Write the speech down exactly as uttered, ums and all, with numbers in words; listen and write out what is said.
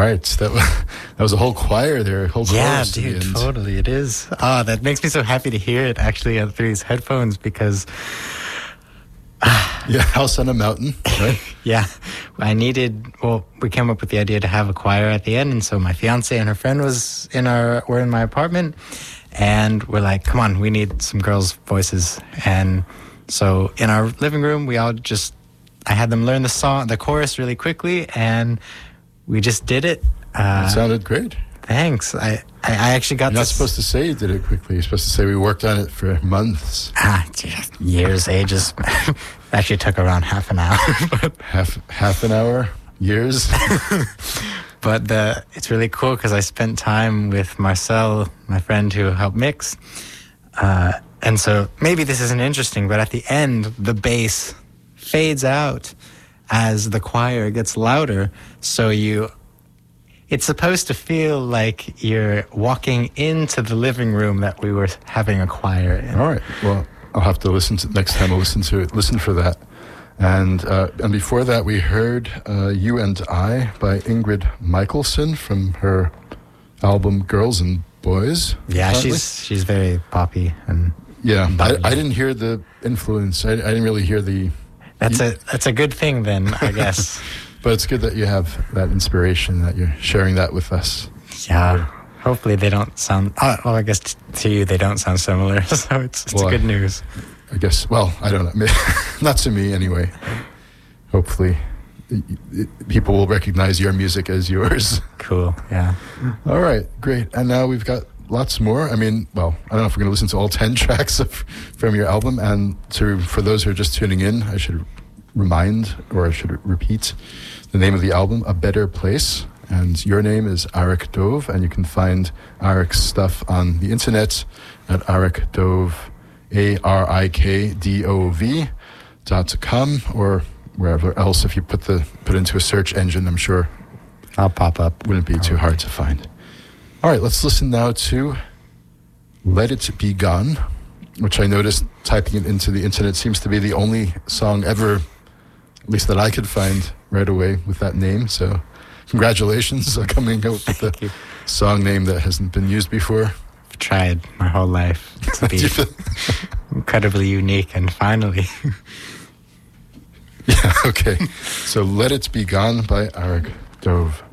right. That was, that was a whole choir there. A whole yeah, chorus dude, at the end. totally. It is. Oh, that makes me so happy to hear it actually uh, through these headphones because... Yeah, House on a Mountain, right? Yeah, I needed, well, we came up with the idea to have a choir at the end, and so my fiance and her friend was in our, were in my apartment, and we're like, come on, we need some girls' voices. And so in our living room, we all just, I had them learn the song, the chorus really quickly, and we just did it. Uh, It sounded great. Thanks. I, I, I actually got You're not this. supposed to say you did it quickly. You're supposed to say we worked on it for months. Ah, just years, ages. Actually took around half an hour. But Half half an hour, years. But the, it's really cool because I spent time with Marcel, my friend who helped mix. Uh, and so maybe this isn't interesting, but at the end, the bass fades out as the choir gets louder. So you, it's supposed to feel like you're walking into the living room that we were having a choir in. All right. Well, I'll have to listen to next time. I'll listen to it. Listen for that. And uh, and before that, we heard uh, "You and I" by Ingrid Michaelson from her album "Girls and Boys." Yeah, apparently. she's she's very poppy and yeah. I, bubbly. I didn't hear the influence. I, I didn't really hear the. That's a that's a good thing then, I guess. But it's good that you have that inspiration, that you're sharing that with us. Yeah. Hopefully they don't sound. Oh, well, I guess t- to you they don't sound similar, so it's, it's Well, good I- news. I guess. Well, I don't know. Not to me, anyway. Hopefully, it, it, people will recognize your music as yours. Cool. Yeah. All right, great. And now we've got lots more. I mean, well, I don't know if we're going to listen to all ten tracks of, from your album. And to for those who are just tuning in, I should remind, or I should repeat, the name of the album, A Better Place. And your name is Arik Dove, and you can find Arik's stuff on the internet at Arik Dove, A R I K D O V dot com, or wherever else. If you put the put into a search engine, I'm sure I'll pop up. wouldn't be too hard to find. All right, let's listen now to Let It Be Gone, which I noticed typing it into the internet seems to be the only song ever, at least that I could find right away with that name. So congratulations on coming up with Thank the you. song name that hasn't been used before. I've tried my whole life to be incredibly unique, and finally. Yeah, okay. So Let It Be Gone by Arik Dove.